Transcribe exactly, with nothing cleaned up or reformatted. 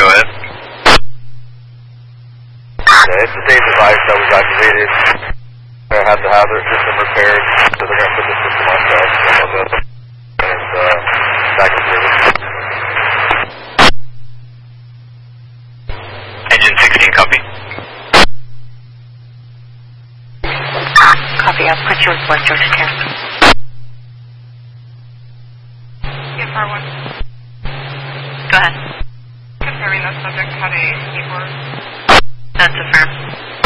go ahead. Yeah, it's a safe device that was activated. They have to have their system repaired, so they're going to put the system on check. And uh, back in service. Engine sixteen, copy. Copy, I'll put you with West Georgia Care. F R one. Go ahead. Confirming the subject had a keyboard. That's affirmed.